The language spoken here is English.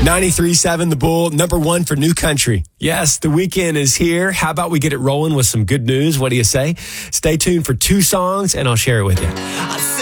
93.7 The Bull, number one for new country. Yes, the weekend is here. How about we get it rolling with some good news? What do you say? Stay tuned for two songs, and I'll share it with you.